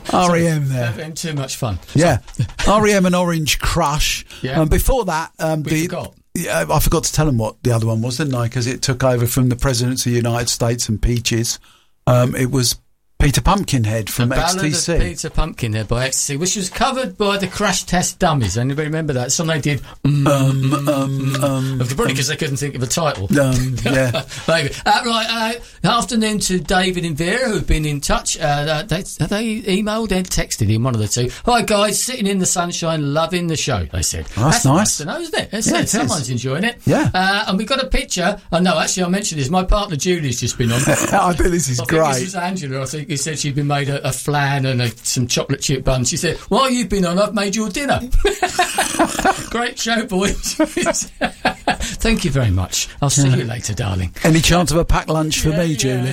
REM there. Having too much fun. Yeah. REM and Orange Crush. Yeah. Before that, forgot. Yeah, I forgot to tell them what the other one was, didn't I? Because it took over from the Presidents of the United States and Peaches. It was Peter Pumpkinhead from The Ballad XTC. of Peter Pumpkinhead by XTC, which was covered by the Crash Test Dummies. Anybody remember that? Some they did. Probably because they couldn't think of a title. Yeah. Maybe. Afternoon to David and Vera, who've been in touch. They emailed and texted him, one of the two. Hi guys, sitting in the sunshine, loving the show. They said. That's nice to know, isn't it? It Someone's enjoying it. Yeah. And we got a picture. Oh no, actually, I mentioned this. My partner Julie's just been on. I think this is great. This is Angela. I think he said she'd been made a flan and some chocolate chip buns. She said, "While you've been on, I've made your dinner." Great show, boys. Thank you very much. I'll see you later, darling. Any chance of a packed lunch for me, Julie?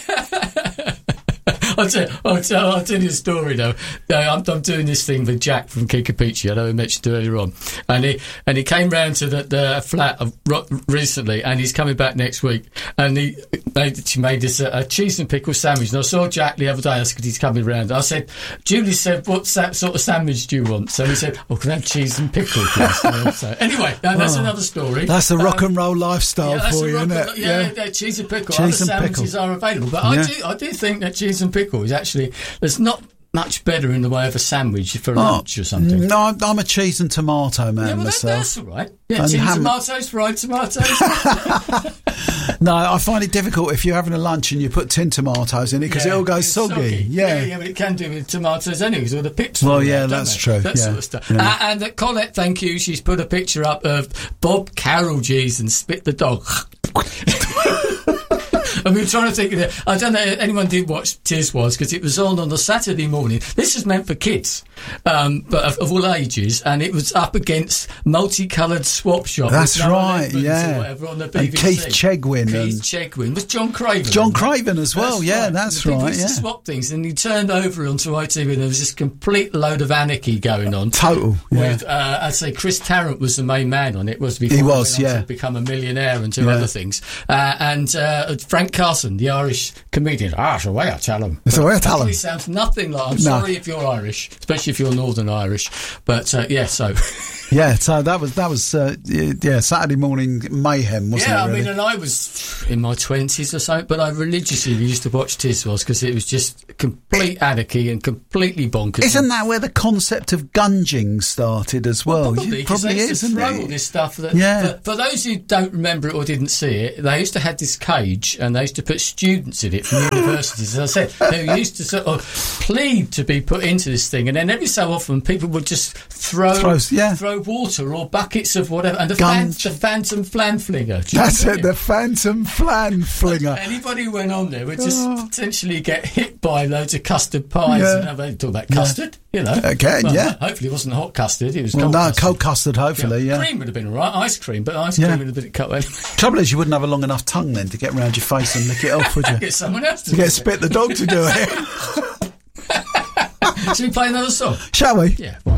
I'll tell you a story though. I'm doing this thing with Jack from Kikapichi. I know we mentioned it earlier on, and he came round to the flat recently, and he's coming back next week. And she made this a cheese and pickle sandwich. And I saw Jack the other day. I said he's coming round. I said, Julie said, "What sort of sandwich do you want?" So he said, "Oh, can I have cheese and pickle, please?" So anyway, that's another story. That's the rock and roll lifestyle for you, isn't it? Yeah, cheese and pickle. Other sandwiches are available, but I do think that cheese and pickle is actually, there's not much better in the way of a sandwich for lunch or something. No, I'm a cheese and tomato man myself. That's all right. Yeah, cheese, tomatoes, fried tomatoes. No, I find it difficult if you're having a lunch and you put tin tomatoes in it because it all goes soggy. Yeah, but it can do with tomatoes anyway because all the pips. Well, that's true. That sort of stuff. Yeah. And Colette, thank you. She's put a picture up of Bob Carroll G's and Spit the Dog. And we were trying to think of it. I don't know if anyone did watch Tiswas because it was on the Saturday morning. This is meant for kids, but of all ages, and it was up against Multicoloured Swap Shop. That's right, yeah. Whatever, on the BBC. And Keith Chegwin. Keith Chegwin. Was John Craven. John Craven as well, that's right. People used to swap things, and he turned over onto ITV and there was this complete load of anarchy going on. Total, With, I'd say Chris Tarrant was the main man on it. He was, to become a millionaire and do other things. And Frank Carson, the Irish comedian. That's the way I tell him. That's the way I tell him. He sounds nothing like. I'm sorry if you're Irish, especially if you're Northern Irish. But so. So that was Saturday morning mayhem, wasn't it? Yeah, really? and I was in my 20s or so, but I religiously used to watch Tiswas because it was just complete anarchy and completely bonkers. Isn't that where the concept of gunging started as well? Probably is, isn't it? All this stuff. For those who don't remember it or didn't see it, they used to have this cage and they used to put students in it from universities, as I said, who used to sort of plead to be put into this thing, and then every so often people would just throw water or buckets of whatever, and the Phantom Flan Flinger. That's it, the Phantom Flan Flinger. Anybody who went on there would just potentially get hit by loads of custard pies. They talk about custard, hopefully it wasn't hot custard, it was cold custard, hopefully. Cream would have been alright, ice cream, but ice cream would have been cut away. Trouble is you wouldn't have a long enough tongue then to get round your face and lick it off, would you? Get someone else to Spit the Dog to do it. Should we play another song? Shall we? Yeah.